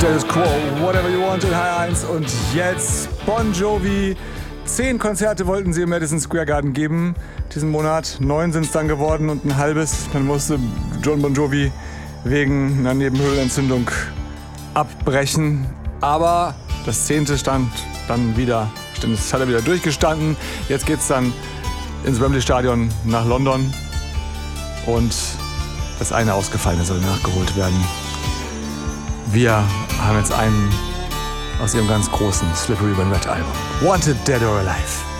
Status Quo, Whatever You Want in H1 und jetzt Bon Jovi. 10 Konzerte wollten sie im Madison Square Garden geben diesen Monat. 9 sind es dann geworden und ein halbes. Dann musste John Bon Jovi wegen einer Nebenhöhlenentzündung abbrechen. Aber das 10. stand dann wieder, das hat er wieder durchgestanden. Jetzt geht's dann ins Wembley Stadion nach London und das eine Ausgefallene soll nachgeholt werden. Wir haben jetzt einen aus ihrem ganz großen Slippery When Wet Album. Wanted Dead or Alive.